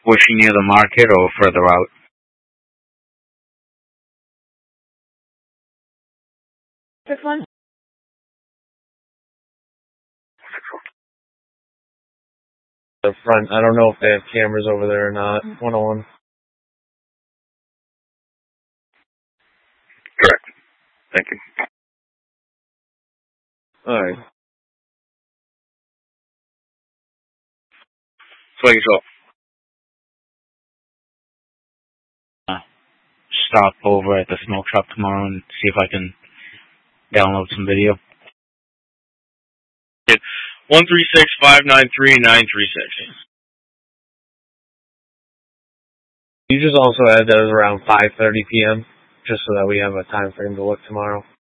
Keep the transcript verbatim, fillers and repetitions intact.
Was she near the market or further out? This one? The front. I don't know if they have cameras over there or not. one oh one. Correct. Thank you. Alright. Swing yourself. Uh, stop over at the smoke shop tomorrow and see if I can download some video. One three six five nine three nine three six. You just also add that it was around five thirty p.m. just so that we have a time frame to look tomorrow.